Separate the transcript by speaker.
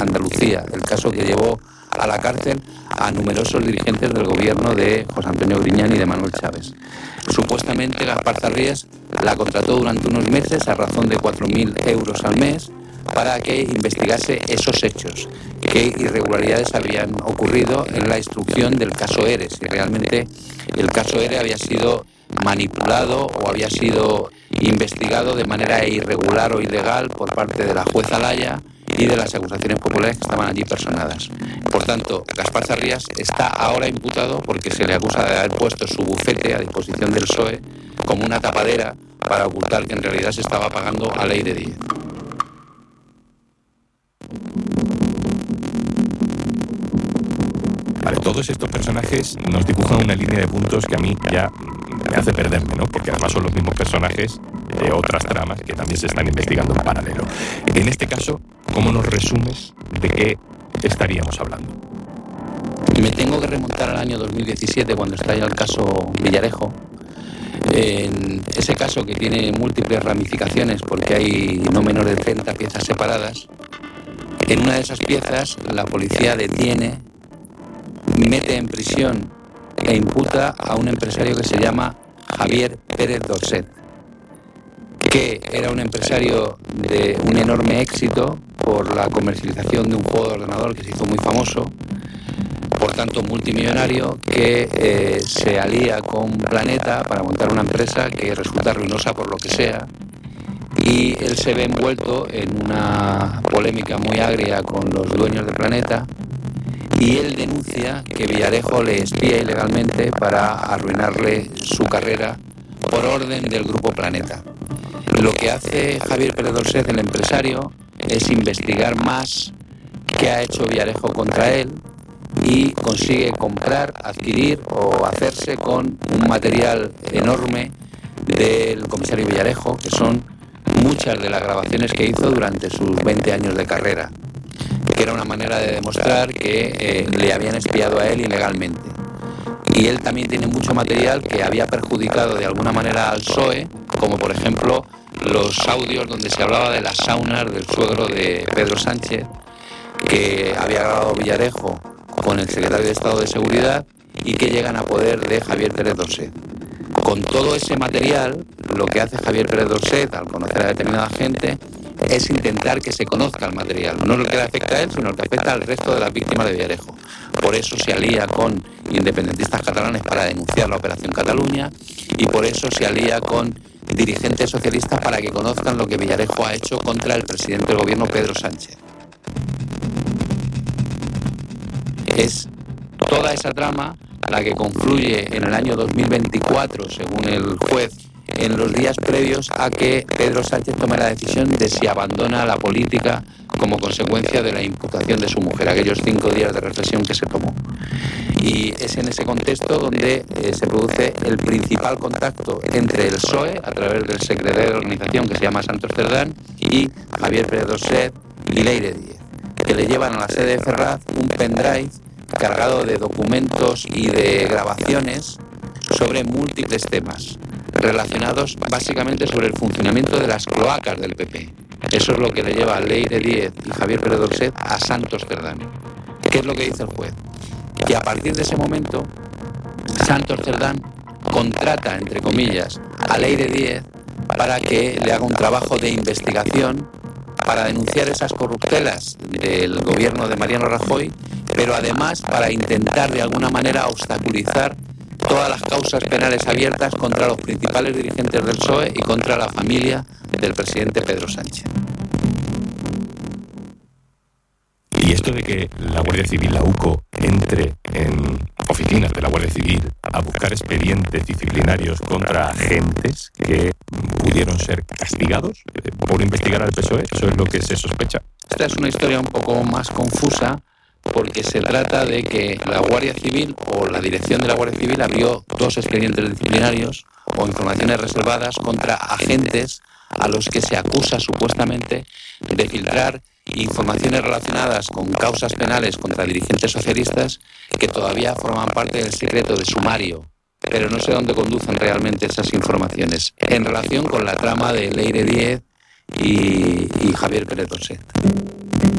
Speaker 1: Andalucía, el caso que llevó a la cárcel a numerosos dirigentes del gobierno de José Antonio Griñán y de Manuel Chávez. Supuestamente Gaspar Zarrías la contrató durante unos meses a razón de 4.000 euros al mes para que investigase esos hechos, qué irregularidades habían ocurrido en la instrucción del caso ERE, si realmente el caso ERE había sido manipulado o había sido investigado de manera irregular o ilegal por parte de la jueza Laya y de las acusaciones populares que estaban allí personadas. Por tanto, Gaspar Zarrías está ahora imputado porque se le acusa de haber puesto su bufete a disposición del PSOE como una tapadera para ocultar que en realidad se estaba pagando a ley de 10.
Speaker 2: Vale, todos estos personajes nos dibujan una línea de puntos que a mí ya me hace perderme, ¿no? Porque además son los mismos personajes de otras tramas que también se están investigando en paralelo. En este caso, ¿cómo nos resumes de qué estaríamos hablando?
Speaker 1: Me tengo que remontar al año 2017, cuando estalla el caso Villarejo. En ese caso, que tiene múltiples ramificaciones porque hay no menos de 30 piezas separadas, en una de esas piezas la policía detiene, mete en prisión e imputa a un empresario que se llama Javier Pérez Dorset, que era un empresario de un enorme éxito por la comercialización de un juego de ordenador que se hizo muy famoso, por tanto multimillonario, que se alía con Planeta para montar una empresa que resulta ruinosa por lo que sea, y él se ve envuelto en una polémica muy agria con los dueños de Planeta, y él denuncia que Villarejo le espía ilegalmente para arruinarle su carrera por orden del Grupo Planeta. Lo que hace Javier Pérez Dorset, el empresario, es investigar más qué ha hecho Villarejo contra él y consigue comprar, adquirir o hacerse con un material enorme del comisario Villarejo, que son muchas de las grabaciones que hizo durante sus 20 años de carrera, que era una manera de demostrar que le habían espiado a él ilegalmente. Y él también tiene mucho material que había perjudicado de alguna manera al PSOE, como por ejemplo los audios donde se hablaba de las saunas del suegro de Pedro Sánchez, que había grabado Villarejo con el secretario de Estado de Seguridad y que llegan a poder de Javier Pérez Dorset. Con todo ese material, lo que hace Javier Pérez Dorset al conocer a determinada gente es intentar que se conozca el material, no lo que le afecta a él, sino lo que afecta al resto de las víctimas de Villarejo. Por eso se alía con independentistas catalanes para denunciar la Operación Cataluña, y por eso se alía con dirigentes socialistas para que conozcan lo que Villarejo ha hecho contra el presidente del gobierno, Pedro Sánchez. Es toda esa trama la que confluye en el año 2024, según el juez, en los días previos a que Pedro Sánchez tome la decisión de si abandona la política como consecuencia de la imputación de su mujer, aquellos 5 días de reflexión que se tomó. Y es en ese contexto donde se produce el principal contacto entre el PSOE, a través del secretario de la organización que se llama Santos Cerdán, y Javier Pérez Dorset y Leire Díez, que le llevan a la sede de Ferraz un pendrive cargado de documentos y de grabaciones sobre múltiples temas relacionados básicamente sobre el funcionamiento de las cloacas del PP. Eso es lo que le lleva a Leire Díez y Javier Pérez Dorset a Santos Cerdán. ¿Qué es lo que dice el juez? Que a partir de ese momento Santos Cerdán contrata, entre comillas, a Leire Díez para que le haga un trabajo de investigación para denunciar esas corruptelas del gobierno de Mariano Rajoy, pero además para intentar de alguna manera obstaculizar todas las causas penales abiertas contra los principales dirigentes del PSOE y contra la familia del presidente Pedro Sánchez.
Speaker 2: Y esto de que la Guardia Civil, la UCO, entre en oficinas de la Guardia Civil a buscar expedientes disciplinarios contra agentes que pudieron ser castigados por investigar al PSOE, eso es lo que se sospecha.
Speaker 1: Esta es una historia un poco más confusa, porque se trata de que la Guardia Civil o la dirección de la Guardia Civil abrió 2 expedientes disciplinarios o informaciones reservadas contra agentes a los que se acusa supuestamente de filtrar informaciones relacionadas con causas penales contra dirigentes socialistas que todavía forman parte del secreto de sumario, pero no sé dónde conducen realmente esas informaciones en relación con la trama de Leire Díez y Javier Pérez Dorset.